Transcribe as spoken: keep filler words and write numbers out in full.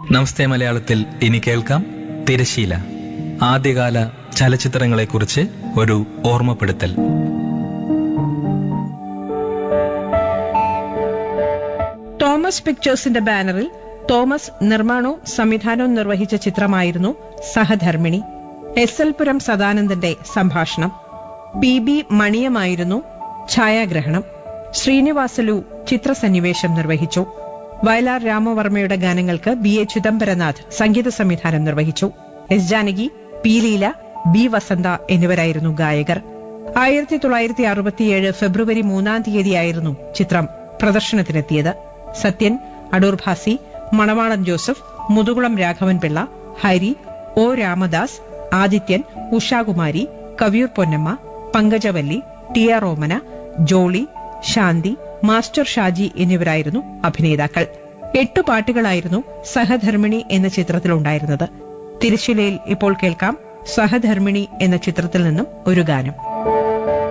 നമസ്തേ മലയാളത്തിൽ ഇനി കേൾക്കാം തിരശീല. ആദ്യകാല ചലച്ചിത്രങ്ങളെക്കുറിച്ച് ഒരു ഓർമ്മപ്പെടുത്തൽ. തോമസ് പിക്ചേഴ്സിന്റെ ബാനറിൽ തോമസ് നിർമ്മാണവും സംവിധാനവും നിർവഹിച്ച ചിത്രമായിരുന്നു സഹധർമ്മിണി. എസ് എൽ പുരം സദാനന്ദന്റെ സംഭാഷണം. പി ബി മണിയമായിരുന്നു ഛായാഗ്രഹണം. ശ്രീനിവാസലു ചിത്രസന്നിവേശം നിർവഹിച്ചു. വയലാർ രാമവർമ്മയുടെ ഗാനങ്ങൾക്ക് ബി എ ചിദംബരനാഥ് സംഗീത സംവിധാനം നിർവഹിച്ചു. S Janaki, P Leela, B വസന്ത എന്നിവരായിരുന്നു ഗായകർ. ആയിരത്തി തൊള്ളായിരത്തി അറുപത്തിയേഴ് ഫെബ്രുവരി മൂന്നാം തീയതിയായിരുന്നു ചിത്രം പ്രദർശനത്തിനെത്തിയത്. സത്യൻ, അടൂർ ഭാസി, മണവാളൻ Joseph, Muthukulam Raghavan Pillai, Hari, O Ramadas, Adithyan, Ushakumari, Kaviyoor Ponnamma, Pankajavalli, T R ഓമന, ജോളി, ശാന്തി, മാസ്റ്റർ ഷാജി എന്നിവരായിരുന്നു അഭിനേതാക്കൾ. എട്ടു പാട്ടുകളായിരുന്നു സഹധർമ്മിണി എന്ന ചിത്രത്തിലുണ്ടായിരുന്നത്. തിരശ്ശീലയിൽ ഇപ്പോൾ കേൾക്കാം സഹധർമ്മിണി എന്ന ചിത്രത്തിൽ നിന്നും ഒരു ഗാനം.